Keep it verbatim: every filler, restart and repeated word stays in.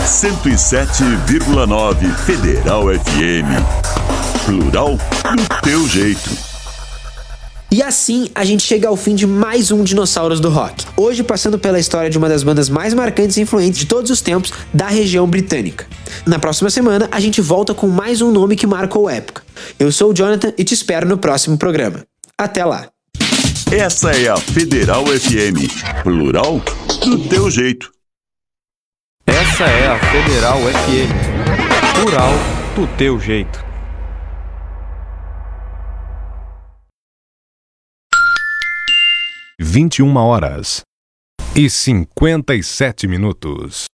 cento e sete vírgula nove Federal F M. Plural do teu jeito. E assim a gente chega ao fim de mais um Dinossauros do Rock. Hoje passando pela história de uma das bandas mais marcantes e influentes de todos os tempos da região britânica. Na próxima semana a gente volta com mais um nome que marcou época. Eu sou o Jonathan e te espero no próximo programa. Até lá! Essa é a Federal F M. Plural do teu jeito. Essa é a Federal F M. Plural do teu jeito. vinte e uma horas e cinquenta e sete minutos.